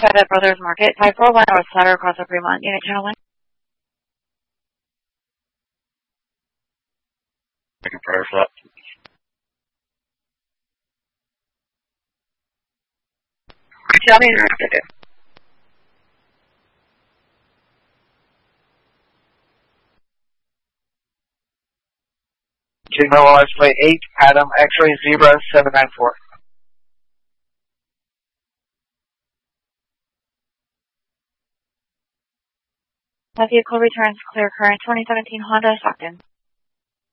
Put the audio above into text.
outside at Brothers Market. 541 North Sutter across the Fremont. Unit Channel 1. Making prayer for that. Tell me what to do. Signal license plate 8, Adam, X-ray, Zebra, 794. That vehicle returns clear current 2017 Honda Stockton.